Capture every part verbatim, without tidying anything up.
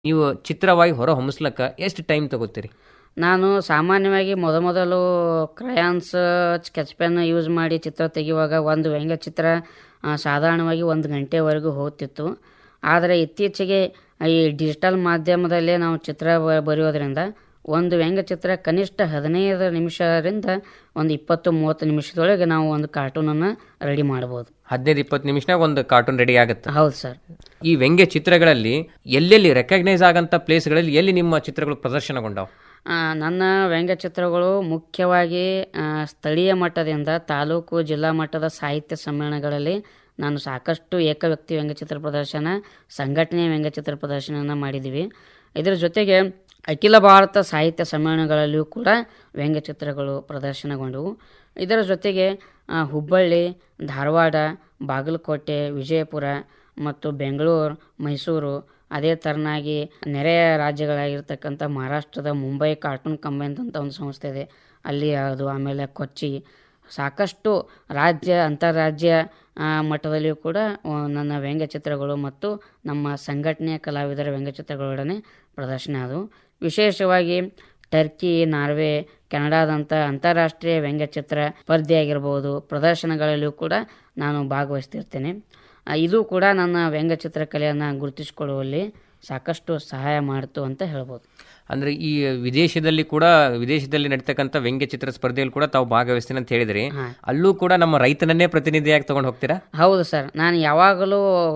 ನೀವು ಚಿತ್ರವಾಗಿ ಹೊರ ಹೊಮ್ಮಿಸ್ಲಕ್ಕ ಎಷ್ಟು ಟೈಮ್ ತಗೋತೀರಿ? ನಾನು ಸಾಮಾನ್ಯವಾಗಿ ಮೊದಮೊದಲು ಕ್ರಯಾನ್ಸ್, ಸ್ಕೆಚ್ ಪೆನ್ ಯೂಸ್ ಮಾಡಿ ಚಿತ್ರ ತೆಗೆಯುವಾಗ ಒಂದು ವ್ಯಂಗ್ಯ ಚಿತ್ರ ಆ, ಸಾಧಾರಣವಾಗಿ ಒಂದು ಗಂಟೆವರೆಗೂ ಹೋಗ್ತಿತ್ತು. ಆದರೆ ಇತ್ತೀಚೆಗೆ ಈ ಡಿಜಿಟಲ್ ಮಾಧ್ಯಮದಲ್ಲೇ ನಾವು ಚಿತ್ರ ಬ- ಬರೆಯೋದ್ರಿಂದ ಒಂದು ವ್ಯಂಗ್ಯ ಚಿತ್ರ ಕನಿಷ್ಠ ಹದಿನೈದು ನಿಮಿಷದಿಂದ ಒಂದು ಇಪ್ಪತ್ತು ಮೂವತ್ತು ನಿಮಿಷದೊಳಗೆ ನಾವು ಒಂದು ಕಾರ್ಟೂನನ್ನು ರೆಡಿ ಮಾಡ್ಬೋದು. ಹದಿನೈದು ಇಪ್ಪತ್ತು ನಿಮಿಷನಾಗ ಒಂದು ಕಾರ್ಟೂನ್ ರೆಡಿ ಆಗುತ್ತೆ. ಹೌದು ಸರ್. ಈ ವ್ಯಂಗ್ಯ ಚಿತ್ರಗಳಲ್ಲಿ ಎಲ್ಲೆಲ್ಲಿ ರೆಕಗ್ನೈಸ್ ಆಗಂತ ಪ್ಲೇಸ್ಗಳಲ್ಲಿ ಎಲ್ಲಿ ನಿಮ್ಮ ಚಿತ್ರಗಳು ಪ್ರದರ್ಶನಗೊಂಡವು? ಆ, ನನ್ನ ವ್ಯಂಗ್ಯ ಚಿತ್ರಗಳು ಮುಖ್ಯವಾಗಿ ಆ, ಸ್ಥಳೀಯ ಮಟ್ಟದಿಂದ ತಾಲೂಕು ಜಿಲ್ಲಾ ಮಟ್ಟದ ಸಾಹಿತ್ಯ ಸಮ್ಮೇಳನಗಳಲ್ಲಿ ನಾನು ಸಾಕಷ್ಟು ಏಕವ್ಯಕ್ತಿ ವ್ಯಂಗ್ಯಚಿತ್ರ ಪ್ರದರ್ಶನ, ಸಂಘಟನೆಯ ವ್ಯಂಗ್ಯಚಿತ್ರ ಪ್ರದರ್ಶನವನ್ನು ಮಾಡಿದ್ದೀವಿ. ಇದರ ಜೊತೆಗೆ ಅಖಿಲ ಭಾರತ ಸಾಹಿತ್ಯ ಸಮ್ಮೇಳನಗಳಲ್ಲಿಯೂ ಕೂಡ ವ್ಯಂಗ್ಯಚಿತ್ರಗಳು ಪ್ರದರ್ಶನಗೊಂಡವು. ಇದರ ಜೊತೆಗೆ ಆ, ಹುಬ್ಬಳ್ಳಿ, ಧಾರವಾಡ, ಬಾಗಲಕೋಟೆ, ವಿಜಯಪುರ ಮತ್ತು ಬೆಂಗಳೂರು, ಮೈಸೂರು, ಅದೇ ಥರನಾಗಿ ನೆರೆಯ ರಾಜ್ಯಗಳಾಗಿರ್ತಕ್ಕಂಥ ಮಹಾರಾಷ್ಟ್ರದ ಮುಂಬೈ ಕಾರ್ಟೂನ್ ಕಂಬೈನ್ ಅಂತ ಒಂದು ಸಂಸ್ಥೆ ಇದೆ, ಅಲ್ಲಿ ಅದು, ಆಮೇಲೆ ಕೊಚ್ಚಿ, ಸಾಕಷ್ಟು ರಾಜ್ಯ ಅಂತಾರಾಜ್ಯ ಆ, ಮಟ್ಟದಲ್ಲಿಯೂ ಕೂಡ ಆ, ನನ್ನ ವ್ಯಂಗ್ಯಚಿತ್ರಗಳು ಮತ್ತು ನಮ್ಮ ಸಂಘಟನೆಯ ಕಲಾವಿದರ ವ್ಯಂಗ್ಯಚಿತ್ರಗಳೊಡನೆ ಪ್ರದರ್ಶನ ಆದವು. ವಿಶೇಷವಾಗಿ ಟರ್ಕಿ, ನಾರ್ವೆ, ಕೆನಡಾದಂಥ ಅಂತಾರಾಷ್ಟ್ರೀಯ ವ್ಯಂಗ್ಯಚಿತ್ರ ಸ್ಪರ್ಧೆಯಾಗಿರ್ಬೋದು, ಪ್ರದರ್ಶನಗಳಲ್ಲಿಯೂ ಕೂಡ ನಾನು ಭಾಗವಹಿಸ್ತಿರ್ತೇನೆ. ಆ, ಇದು ಕೂಡ ನನ್ನ ವ್ಯಂಗ್ಯಚಿತ್ರ ಕಲೆಯನ್ನು ಗುರುತಿಸಿಕೊಳ್ಳುವಲ್ಲಿ ಸಾಕಷ್ಟು ಸಹಾಯ ಮಾಡಿತು ಅಂತ ಹೇಳ್ಬೋದು. ಅಂದ್ರೆ ಈ ವಿದೇಶದಲ್ಲಿ ಕೂಡ ವಿದೇಶದಲ್ಲಿ ನಡೀತಕ್ಕಂಥ ವ್ಯಂಗ್ಯಚಿತ್ರ ಸ್ಪರ್ಧೆಯಲ್ಲಿ ಕೂಡ ತಾವು ಭಾಗವಹಿಸ್ತೀನಿ ಅಂತ ಹೇಳಿದ್ರಿ. ಅಲ್ಲೂ ಕೂಡ ನಮ್ಮ ರೈತನನ್ನೇ ಪ್ರತಿನಿಧಿಯಾಗಿ ತಗೊಂಡು ಹೋಗ್ತೀರಾ? ಹೌದು ಸರ್. ನಾನು ಯಾವಾಗಲೂ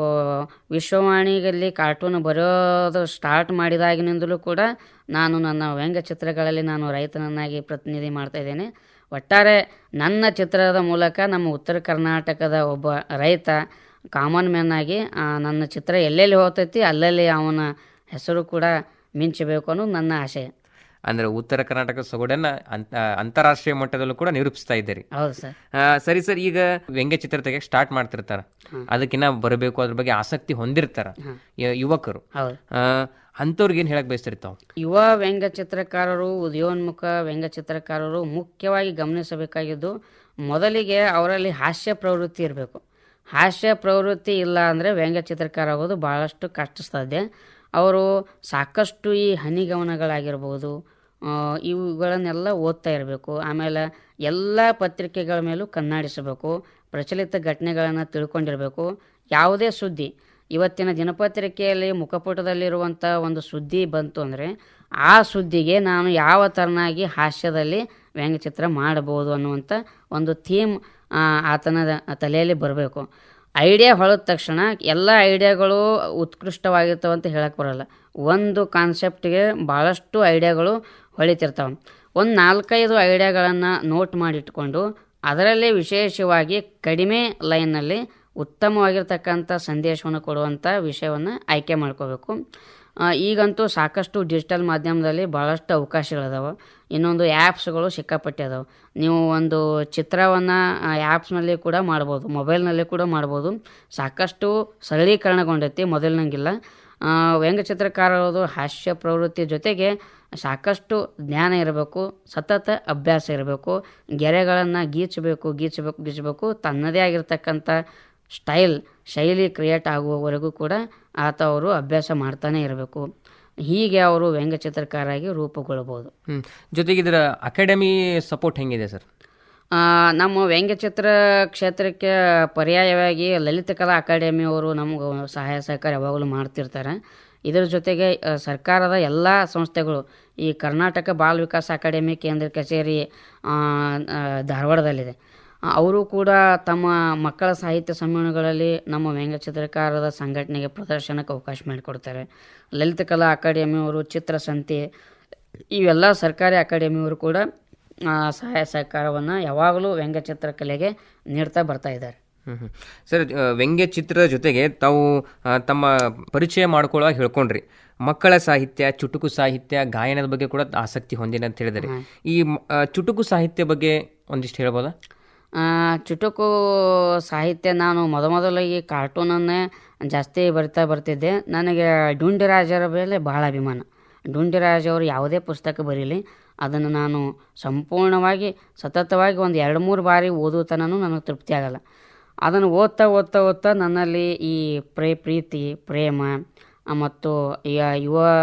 ವಿಶ್ವವಾಣಿಯಲ್ಲಿ ಕಾರ್ಟೂನ್ ಬರೆಯೋದು ಸ್ಟಾರ್ಟ್ ಮಾಡಿದಾಗಿನಿಂದಲೂ ಕೂಡ ನಾನು ನನ್ನ ವ್ಯಂಗ್ಯಚಿತ್ರಗಳಲ್ಲಿ ನಾನು ರೈತನನ್ನಾಗಿ ಪ್ರತಿನಿಧಿ ಮಾಡ್ತಾ ಇದ್ದೇನೆ. ಒಟ್ಟಾರೆ ನನ್ನ ಚಿತ್ರದ ಮೂಲಕ ನಮ್ಮ ಉತ್ತರ ಕರ್ನಾಟಕದ ಒಬ್ಬ ರೈತ ಕಾಮನ್ ಮ್ಯಾನ್ ಆಗಿ ಆ, ನನ್ನ ಚಿತ್ರ ಎಲ್ಲೆಲ್ಲಿ ಹೋಗ್ತೈತಿ ಅಲ್ಲಲ್ಲಿ ಅವನ ಹೆಸರು ಕೂಡ ಮಿಂಚಬೇಕು ಅನ್ನೋದು ನನ್ನ ಆಶಯ. ಅಂದ್ರೆ ಉತ್ತರ ಕರ್ನಾಟಕ ಸೊಗಡನ್ನ ಅಂತ ಅಂತಾರಾಷ್ಟ್ರೀಯ ಮಟ್ಟದಲ್ಲೂ ಕೂಡ ನಿರೂಪಿಸ್ತಾ ಇದ್ದೀರಿ. ಹೌದು ಸರ್. ಆ, ಸರಿ ಸರ್, ಈಗ ವ್ಯಂಗ್ಯ ಚಿತ್ರ ತೆಗೆಯಕ್ಕೆ ಸ್ಟಾರ್ಟ್ ಮಾಡ್ತಿರ್ತಾರ, ಅದಕ್ಕಿನ್ನ ಬರಬೇಕು ಅದ್ರ ಬಗ್ಗೆ ಆಸಕ್ತಿ ಹೊಂದಿರ್ತಾರ ಯ- ಯುವಕರು. ಹೌದು. ಆ, ಅಂಥವ್ರಿಗೆ ಏನು ಹೇಳಕ್ ಬಯಸ್ತಿರ್ತಾವ? ಯುವ ವ್ಯಂಗ್ಯ ಚಿತ್ರಕಾರರು, ಉದಯೋನ್ಮುಖ ವ್ಯಂಗ್ಯ ಚಿತ್ರಕಾರರು ಮುಖ್ಯವಾಗಿ ಗಮನಿಸಬೇಕಾಗಿದ್ದು, ಮೊದಲಿಗೆ ಅವರಲ್ಲಿ ಹಾಸ್ಯ ಪ್ರವೃತ್ತಿ ಇರಬೇಕು. ಹಾಸ್ಯ ಪ್ರವೃತ್ತಿ ಇಲ್ಲ ಅಂದರೆ ವ್ಯಂಗ್ಯ ಚಿತ್ರಕಾರ ಆಗೋದು ಭಾಳಷ್ಟು ಕಷ್ಟ ಸಾಧ್ಯ. ಅವರು ಸಾಕಷ್ಟು ಈ ಹನಿಗವನಗಳಾಗಿರ್ಬೋದು, ಆ, ಇವುಗಳನ್ನೆಲ್ಲ ಓದ್ತಾ ಇರಬೇಕು. ಆಮೇಲೆ ಎಲ್ಲ ಪತ್ರಿಕೆಗಳ ಮೇಲೂ ಕಣ್ಣಾಡಿಸಬೇಕು. ಪ್ರಚಲಿತ ಘಟನೆಗಳನ್ನು ತಿಳ್ಕೊಂಡಿರಬೇಕು. ಯಾವುದೇ ಸುದ್ದಿ ಇವತ್ತಿನ ದಿನಪತ್ರಿಕೆಯಲ್ಲಿ ಮುಖಪುಟದಲ್ಲಿರುವಂಥ ಒಂದು ಸುದ್ದಿ ಬಂತು ಅಂದರೆ ಆ ಸುದ್ದಿಗೆ ನಾನು ಯಾವ ಥರನಾಗಿ ಹಾಸ್ಯದಲ್ಲಿ ವ್ಯಂಗ್ಯಚಿತ್ರ ಮಾಡಬಹುದು ಅನ್ನುವಂಥ ಒಂದು ಥೀಮ್ ಆತನ ತಲೆಯಲ್ಲಿ ಬರಬೇಕು. ಐಡಿಯಾ ಹೊಳೆದ ತಕ್ಷಣ ಎಲ್ಲ ಐಡಿಯಾಗಳು ಉತ್ಕೃಷ್ಟವಾಗಿರ್ತವೆ ಅಂತ ಹೇಳಕ್ಕೆ ಬರೋಲ್ಲ. ಒಂದು ಕಾನ್ಸೆಪ್ಟ್ಗೆ ಭಾಳಷ್ಟು ಐಡಿಯಾಗಳು ಹೊಳಿತಿರ್ತಾವೆ. ಒಂದು ನಾಲ್ಕೈದು ಐಡಿಯಾಗಳನ್ನು ನೋಟ್ ಮಾಡಿಟ್ಕೊಂಡು ಅದರಲ್ಲೇ ವಿಶೇಷವಾಗಿ ಕಡಿಮೆ ಲೈನ್ನಲ್ಲಿ ಉತ್ತಮವಾಗಿರ್ತಕ್ಕಂಥ ಸಂದೇಶವನ್ನು ಕೊಡುವಂಥ ವಿಷಯವನ್ನು ಆಯ್ಕೆ ಮಾಡ್ಕೋಬೇಕು. ಆ, ಈಗಂತೂ ಸಾಕಷ್ಟು ಡಿಜಿಟಲ್ ಮಾಧ್ಯಮದಲ್ಲಿ ಭಾಳಷ್ಟು ಅವಕಾಶಗಳಿದಾವೆ. ಇನ್ನೊಂದು ಆ್ಯಪ್ಸ್ಗಳು ಸಿಕ್ಕಾಪಟ್ಟೆ ಅದಾವೆ. ನೀವು ಒಂದು ಚಿತ್ರವನ್ನು ಆ್ಯಪ್ಸ್ನಲ್ಲಿ ಕೂಡ ಮಾಡ್ಬೋದು, ಮೊಬೈಲ್ನಲ್ಲಿ ಕೂಡ ಮಾಡ್ಬೋದು. ಸಾಕಷ್ಟು ಸರಳೀಕರಣಗೊಂಡೈತಿ, ಮೊದಲಿನಂಗಿಲ್ಲ. ವ್ಯಂಗ್ಯಚಿತ್ರಕಾರರದು ಹಾಸ್ಯ ಪ್ರವೃತ್ತಿ ಜೊತೆಗೆ ಸಾಕಷ್ಟು ಜ್ಞಾನ ಇರಬೇಕು, ಸತತ ಅಭ್ಯಾಸ ಇರಬೇಕು. ಗೆರೆಗಳನ್ನು ಗೀಚಬೇಕು ಗೀಚಬೇಕು ಗೀಚಬೇಕು ತನ್ನದೇ ಆಗಿರ್ತಕ್ಕಂಥ ಸ್ಟೈಲ್ ಶೈಲಿ ಕ್ರಿಯೇಟ್ ಆಗುವವರೆಗೂ ಕೂಡ ಆತ ಅವರು ಅಭ್ಯಾಸ ಮಾಡ್ತಾನೆ ಇರಬೇಕು. ಹೀಗೆ ಅವರು ವ್ಯಂಗ್ಯಚಿತ್ರಕಾರಾಗಿ ರೂಪುಗೊಳ್ಳಬಹುದು. ಹ್ಮ್. ಜೊತೆಗೆ ಇದರ ಅಕಾಡೆಮಿ ಸಪೋರ್ಟ್ ಹೆಂಗಿದೆ ಸರ್? ಆ, ನಮ್ಮ ವ್ಯಂಗ್ಯಚಿತ್ರ ಕ್ಷೇತ್ರಕ್ಕೆ ಪರ್ಯಾಯವಾಗಿ ಲಲಿತ ಕಲಾ ಅಕಾಡೆಮಿಯವರು ನಮಗೆ ಸಹಾಯ ಸಹಕಾರ ಯಾವಾಗಲೂ ಮಾಡ್ತಿರ್ತಾರೆ. ಇದರ ಜೊತೆಗೆ ಆ, ಸರ್ಕಾರದ ಎಲ್ಲ ಸಂಸ್ಥೆಗಳು, ಈ ಕರ್ನಾಟಕ ಬಾಲ ವಿಕಾಸ ಅಕಾಡೆಮಿ ಕೇಂದ್ರ ಕಚೇರಿ ಆ, ಆ, ಧಾರವಾಡದಲ್ಲಿದೆ. ಆ, ಅವರು ಕೂಡ ತಮ್ಮ ಮಕ್ಕಳ ಸಾಹಿತ್ಯ ಸಮ್ಮೇಳನಗಳಲ್ಲಿ ನಮ್ಮ ವ್ಯಂಗ್ಯಚಿತ್ರಕಾರರ ಸಂಘಟನೆಗೆ ಪ್ರದರ್ಶನಕ್ಕೆ ಅವಕಾಶ ಮಾಡಿಕೊಡ್ತಾರೆ. ಲಲಿತ ಕಲಾ ಅಕಾಡೆಮಿಯವರು, ಚಿತ್ರಸಂತೆ, ಇವೆಲ್ಲ ಸರ್ಕಾರಿ ಅಕಾಡೆಮಿಯವರು ಕೂಡ ಆ, ಸಹಾಯ ಸಹಕಾರವನ್ನು ಯಾವಾಗಲೂ ವ್ಯಂಗ್ಯಚಿತ್ರ ಕಲೆಗೆ ನೀಡ್ತಾ ಬರ್ತಾ ಇದ್ದಾರೆ. ಹ್ಮ್ ಹ್ಮ್. ಸರ್, ಆ, ವ್ಯಂಗ್ಯ ಚಿತ್ರದ ಜೊತೆಗೆ ತಾವು ಆ, ತಮ್ಮ ಪರಿಚಯ ಮಾಡ್ಕೊಳ್ಳುವಾಗ ಹೇಳ್ಕೊಂಡ್ರಿ ಮಕ್ಕಳ ಸಾಹಿತ್ಯ, ಚುಟುಕು ಸಾಹಿತ್ಯ, ಗಾಯನದ ಬಗ್ಗೆ ಕೂಡ ಆಸಕ್ತಿ ಹೊಂದಿನ ಅಂತ ಹೇಳಿದ್ರಿ. ಈ ಮ- ಆ, ಚುಟುಕು ಸಾಹಿತ್ಯ ಬಗ್ಗೆ ಒಂದಿಷ್ಟು ಹೇಳ್ಬೋದಾ? ಆ, ಚುಟುಕು ಸಾಹಿತ್ಯ ನಾನು ಮೊದಮೊದಲಿಗೆ ಕಾರ್ಟೂನನ್ನೇ ಜಾಸ್ತಿ ಬರಿತಾ ಬರ್ತಿದ್ದೆ. ನನಗೆ ಡುಂಡಿರಾಜರ ಮೇಲೆ ಬಹಳ ಅಭಿಮಾನ. ಡುಂಡಿರಾಜ್ ಅವರು ಯಾವುದೇ ಪುಸ್ತಕ ಬರೀಲಿ ಅದನ್ನು ನಾನು ಸಂಪೂರ್ಣವಾಗಿ ಸತತವಾಗಿ ಒಂದು ಎರಡು ಮೂರು ಬಾರಿ ಓದುತ್ತನೂ ನನಗೆ ತೃಪ್ತಿ ಆಗಲ್ಲ. ಅದನ್ನು ಓದ್ತಾ ಓದ್ತಾ ಓದ್ತಾ ನನ್ನಲ್ಲಿ ಈ ಪ್ರೇ ಪ್ರೀತಿ ಪ್ರೇಮ ಮತ್ತು ಯುವ